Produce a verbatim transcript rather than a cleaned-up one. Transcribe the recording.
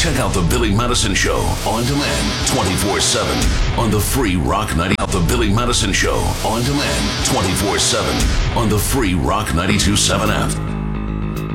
Check out The Billy Madison Show on demand twenty-four seven on the free Rock ninety. Out The Billy Madison Show on demand twenty-four seven on the free Rock ninety-two point seven app.